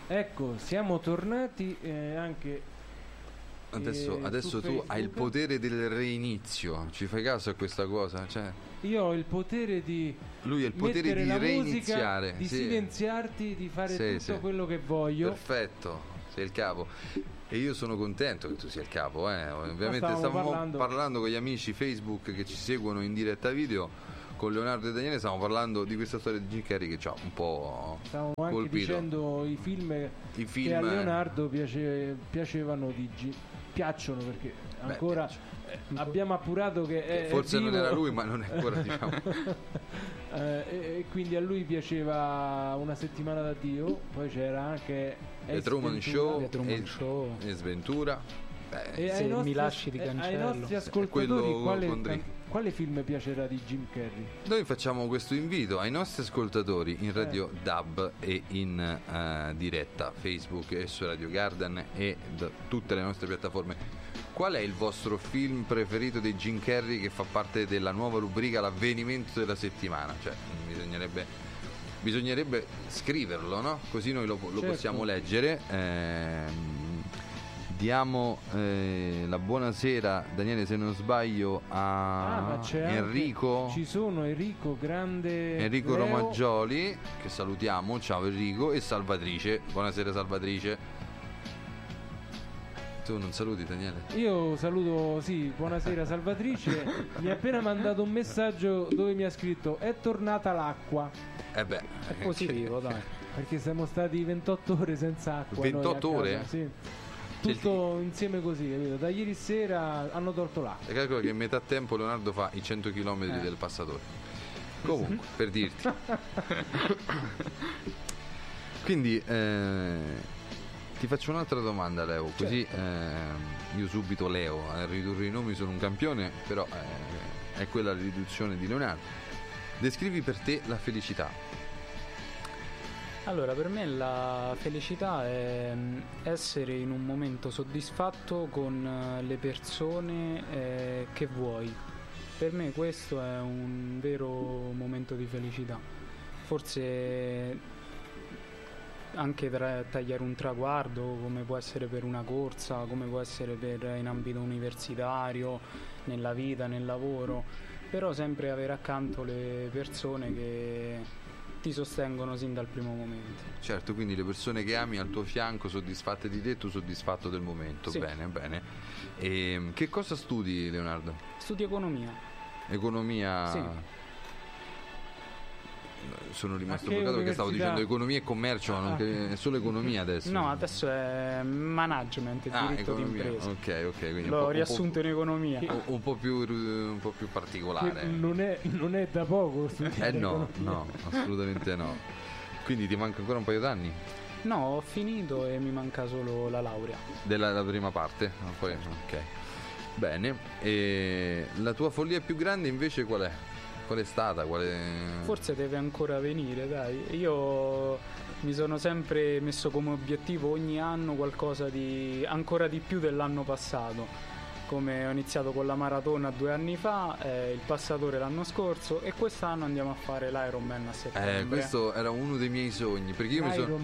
Ecco, siamo tornati anche. Adesso tu hai il potere del reinizio. Ci fai caso a questa cosa? Cioè, io ho il potere di. Lui ha il potere di reiniziare, musica, di silenziarti, di fare tutto quello che voglio. Perfetto, sei il capo. E io sono contento che tu sia il capo. Ovviamente stavamo parlando con gli amici Facebook che ci seguono in diretta video. Con Leonardo e Daniele stiamo parlando di questa storia di Jim Carrey che ci ha un po' stavamo colpito. Anche dicendo i film che a Leonardo piacevano piacciono, perché ancora abbiamo appurato che forse vivo. Non era lui, ma non è ancora diciamo. E quindi a lui piaceva Una settimana da Dio, poi c'era anche The Truman Show e Sventura. Se mi lasci di cancello. Ai nostri ascoltatori quale film piacerà di Jim Carrey? Noi facciamo questo invito ai nostri ascoltatori in Radio DAB e in diretta Facebook e su Radio Garden e da tutte le nostre piattaforme. Qual è il vostro film preferito di Jim Carrey che fa parte della nuova rubrica L'avvenimento della settimana? Cioè bisognerebbe scriverlo, no? Così noi lo possiamo leggere. Diamo la buonasera, Daniele, se non sbaglio, a Enrico. Ci sono Enrico Leo. Romaggioli, che salutiamo. Ciao Enrico. E Salvatrice. Buonasera Salvatrice. Tu non saluti, Daniele? Io saluto, sì, buonasera Salvatrice. Mi ha appena mandato un messaggio dove mi ha scritto: è tornata l'acqua. È positivo, dai. Perché siamo stati 28 ore senza acqua. 28 ore? Sì. Tutto insieme così, capito? Da ieri sera hanno tolto l'acqua. E calcola che in metà tempo Leonardo fa i 100 km del passatore. Comunque, per dirti. Quindi ti faccio un'altra domanda, Leo. Così io subito Leo a ridurre i nomi, sono un campione, però è quella la riduzione di Leonardo. Descrivi per te la felicità. Allora, per me la felicità è essere in un momento soddisfatto con le persone che vuoi. Per me questo è un vero momento di felicità. Forse anche tagliare un traguardo, come può essere per una corsa, come può essere in ambito universitario, nella vita, nel lavoro, però sempre avere accanto le persone che ti sostengono sin dal primo momento. Certo, quindi le persone che ami al tuo fianco, soddisfatte di te, tu soddisfatto del momento. Sì. Bene. E che cosa studi, Leonardo? Studio economia. Economia? Sì. Sono rimasto bloccato perché stavo dicendo economia e commercio, ma non è solo economia adesso. No, adesso è management e diritto d'impresa. Ok, quindi l'ho riassunto in economia. Un po' più particolare. Non è da poco studiare. No, assolutamente no. Quindi ti manca ancora un paio d'anni? No, ho finito e mi manca solo la laurea. La prima parte? Poi, ok. Bene. E la tua follia più grande invece qual è? Qual è stata? Forse deve ancora venire, dai. Io mi sono sempre messo come obiettivo ogni anno qualcosa di ancora di più dell'anno passato. Come ho iniziato con la maratona 2 anni fa, il passatore l'anno scorso e quest'anno andiamo a fare l'Ironman a settembre. Questo era uno dei miei sogni, perché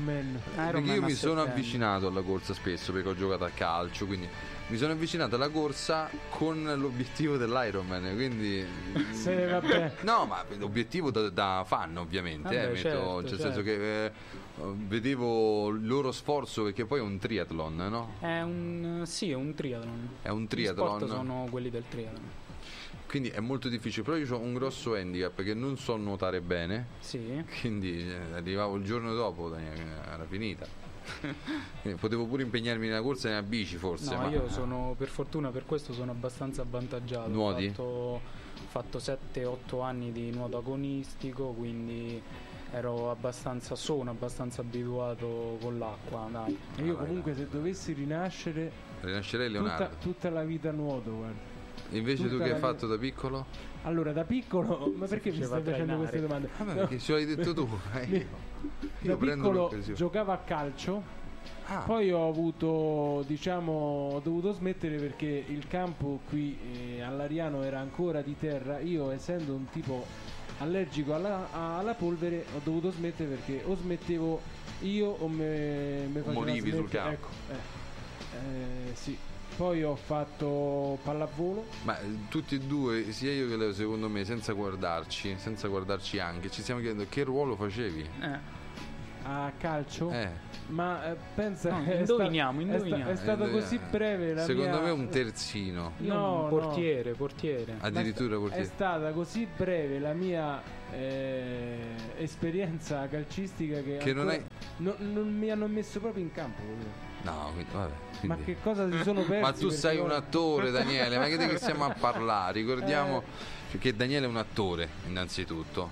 io mi sono avvicinato alla corsa spesso perché ho giocato a calcio, quindi mi sono avvicinato alla corsa con l'obiettivo dell'Ironman, quindi vabbè. No, ma l'obiettivo da fan ovviamente, vabbè, certo. Nel senso che vedevo il loro sforzo, perché poi è un triathlon, no? È un triathlon. È un triathlon. Gli sport sono quelli del triathlon. Quindi è molto difficile, però io ho un grosso handicap perché non so nuotare bene. Sì. Quindi arrivavo il giorno dopo, era finita. Potevo pure impegnarmi nella corsa e nella bici forse. No, io sono, per fortuna, per questo sono abbastanza avvantaggiato. Nuoti? Ho fatto 7-8 anni di nuoto agonistico, quindi sono abbastanza abituato con l'acqua, dai. E io comunque se dovessi rinascerei Leonardo. Tutta la vita nuoto, guarda. Invece tu che hai fatto da piccolo? Allora, da piccolo, ma perché mi stai facendo queste domande? Vabbè, perché ce l'hai detto tu. Da piccolo giocavo a calcio, poi ho dovuto smettere perché il campo qui all'Ariano era ancora di terra. Io, essendo un tipo allergico alla polvere, ho dovuto smettere perché o smettevo io o me morivi sul campo. Ecco, sì. Poi ho fatto pallavolo. Ma tutti e due, sia io che Leo, secondo me, senza guardarci anche, ci stiamo chiedendo che ruolo facevi. A calcio? Ma pensa, indoviniamo. È stato così breve la secondo mia... me un terzino. No, portiere. Addirittura portiere. È stata così breve la mia esperienza calcistica che non mi hanno messo proprio in campo. No, vabbè. Ma che cosa si sono persi? Ma tu sei un attore, Daniele, ma che stiamo a parlare? Ricordiamo che Daniele è un attore, innanzitutto,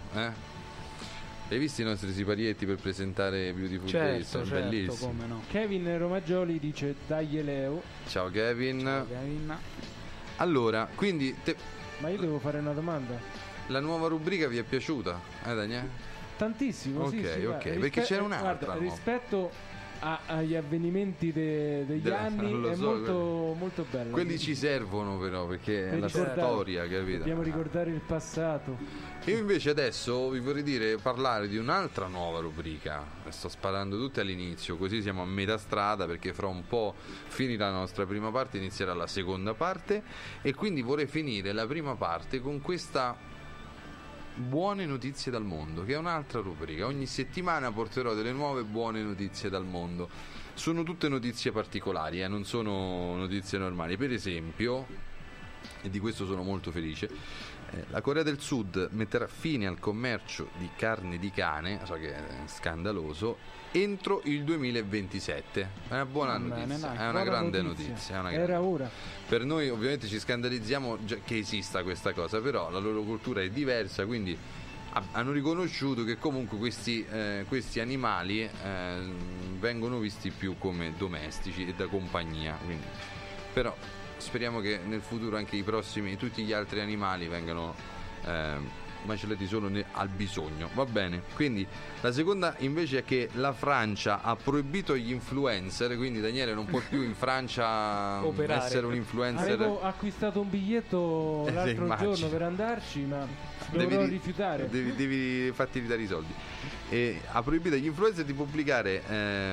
Hai visto i nostri siparietti per presentare Beautiful Days? Certo, bellissimo. come no. Kevin Romagioli dice dai Leo. Ciao Kevin. Allora, quindi ma io devo fare una domanda. La nuova rubrica vi è piaciuta? Daniele? Tantissimo, ok, sì, perché c'era un'altra. Guarda, rispetto agli avvenimenti degli anni è molto bello. Quelli ci servono però, perché è la storia, capito? Dobbiamo ricordare il passato. Io invece adesso vi vorrei parlare di un'altra nuova rubrica. Sto sparando tutte all'inizio, così siamo a metà strada, perché fra un po' finirà la nostra prima parte, inizierà la seconda parte, e quindi vorrei finire la prima parte con questa buone notizie dal mondo, che è un'altra rubrica. Ogni settimana porterò delle nuove buone notizie dal mondo. Sono tutte notizie particolari, non sono notizie normali. Per esempio, e di questo sono molto felice, la Corea del Sud metterà fine al commercio di carne di cane, so che è scandaloso, entro il 2027. È una buona notizia, è una grande notizia. Era ora. Per noi ovviamente ci scandalizziamo che esista questa cosa, però la loro cultura è diversa, quindi hanno riconosciuto che comunque questi animali vengono visti più come domestici e da compagnia, quindi. Però speriamo che nel futuro anche tutti gli altri animali vengano macellati solo al bisogno. Va bene. Quindi la seconda invece è che la Francia ha proibito gli influencer, quindi Daniele non può più in Francia essere un influencer. Avevo acquistato un biglietto l'altro giorno per andarci, ma dovrò rifiutare. Devi farti ridare i soldi. E ha proibito agli influencer di pubblicare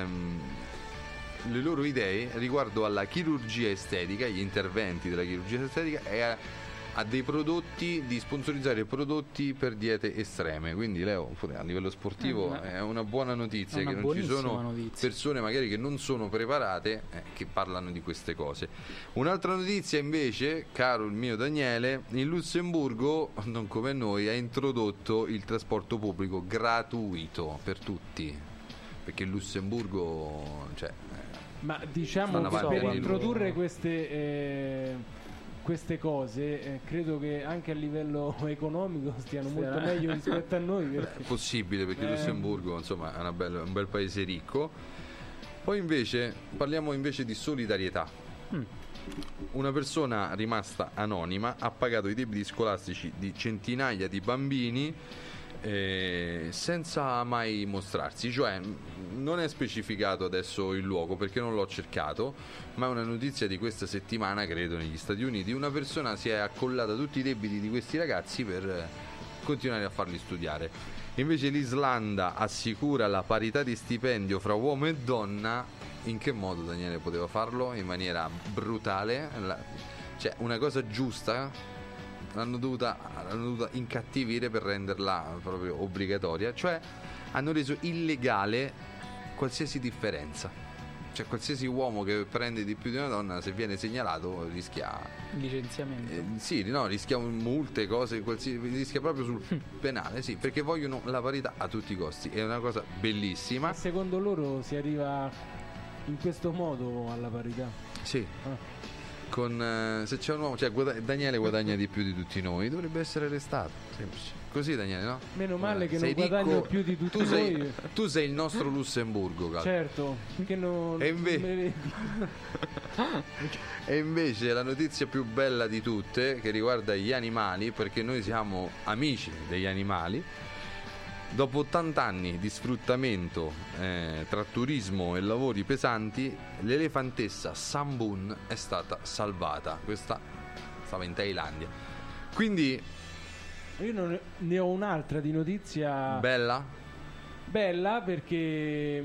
le loro idee riguardo alla chirurgia estetica, gli interventi della chirurgia estetica, e a dei prodotti, di sponsorizzare prodotti per diete estreme. Quindi Leo, a livello sportivo è una buona notizia, che non ci sono persone magari che non sono preparate che parlano di queste cose. Un'altra notizia invece, caro il mio Daniele, il Lussemburgo, non come noi, ha introdotto il trasporto pubblico gratuito per tutti, perché il Lussemburgo, ma diciamo che per introdurre queste cose credo che anche a livello economico stiano molto meglio rispetto a noi, è possibile, perché il Lussemburgo insomma è un bel paese ricco. Poi invece parliamo di solidarietà. Una persona rimasta anonima ha pagato i debiti scolastici di centinaia di bambini senza mai mostrarsi, cioè non è specificato adesso il luogo perché non l'ho cercato, ma è una notizia di questa settimana, credo, negli Stati Uniti. Una persona si è accollata tutti i debiti di questi ragazzi per continuare a farli studiare. Invece l'Islanda assicura la parità di stipendio fra uomo e donna. In che modo Daniele poteva farlo? In maniera brutale, cioè una cosa giusta l'hanno dovuta incattivire per renderla proprio obbligatoria, cioè hanno reso illegale qualsiasi differenza, cioè qualsiasi uomo che prende di più di una donna, se viene segnalato rischia licenziamento, rischia multe, cose, rischia proprio sul penale, sì, perché vogliono la parità a tutti i costi. È una cosa bellissima. Secondo loro si arriva in questo modo alla parità? Sì. Se c'è un uomo, Daniele guadagna di più di tutti noi, dovrebbe essere arrestato, semplice. Così, Daniele, no? Meno male che non guadagno più di tutti noi. Tu sei il nostro Lussemburgo, caro. Certo, che non e invece la notizia più bella di tutte, che riguarda gli animali, perché noi siamo amici degli animali. Dopo 80 anni di sfruttamento tra turismo e lavori pesanti, l'elefantessa Sambun è stata salvata. Questa stava in Thailandia. Quindi io ne ho un'altra di notizia bella. Bella perché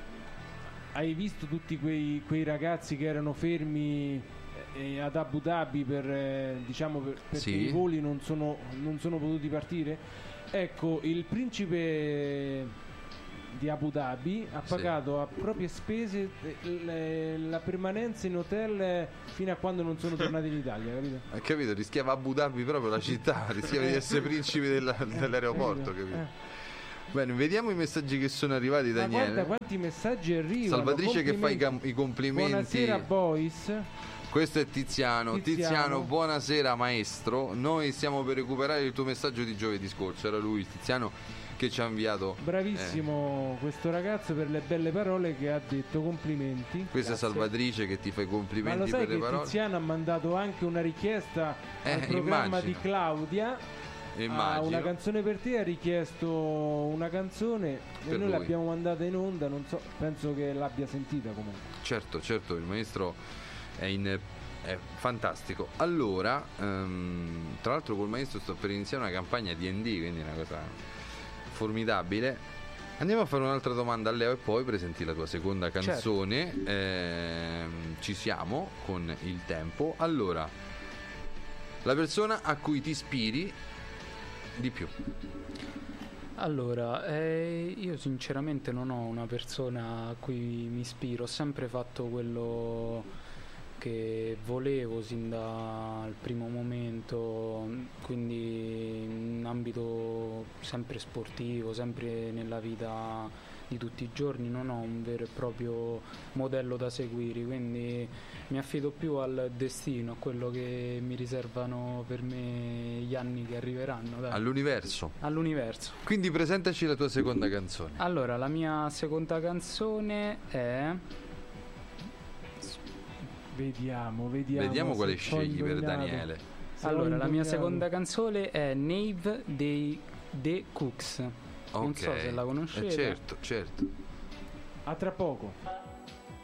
hai visto tutti quei ragazzi che erano fermi ad Abu Dhabi perché i voli non sono potuti partire. Ecco, il principe di Abu Dhabi ha pagato a proprie spese la permanenza in hotel fino a quando non sono tornati in Italia, capito? Hai capito? Rischiava Abu Dhabi proprio la città, rischiava di essere principe dell'aeroporto, capito? Bene, vediamo i messaggi che sono arrivati, Daniele. Ma guarda quanti messaggi arrivano. Salvatrice che fa i complimenti. Buonasera boys. Questo è Tiziano, buonasera maestro. Noi stiamo per recuperare il tuo messaggio di giovedì scorso. Era lui, Tiziano, che ci ha inviato. Bravissimo questo ragazzo per le belle parole che ha detto, complimenti. Questa Grazie. è Salvatrice che ti fa i complimenti. Ma lo sai per le parole. Tiziano ha mandato anche una richiesta al programma di Claudia. Una canzone per te, ha richiesto una canzone e noi l'abbiamo mandata in onda, non so, penso che l'abbia sentita comunque. Certo, il maestro è fantastico. Allora, tra l'altro col maestro sto per iniziare una campagna D&D, quindi una cosa formidabile. Andiamo a fare un'altra domanda a Leo e poi presenti la tua seconda canzone. Ci siamo con il tempo. Allora, la persona a cui ti ispiri di più. Allora, io sinceramente non ho una persona a cui mi ispiro, ho sempre fatto quello che volevo sin dal primo momento, quindi in ambito sempre sportivo, sempre nella vita di tutti i giorni, non ho un vero e proprio modello da seguire, quindi mi affido più al destino, a quello che mi riservano per me gli anni che arriveranno. Dai. All'universo. Quindi presentaci la tua seconda canzone. Allora, la mia seconda canzone è... Vediamo quale scegli per Daniele. Allora, la mia seconda canzone è Nave dei The Cooks. Non so se la conoscete. Certo. A tra poco.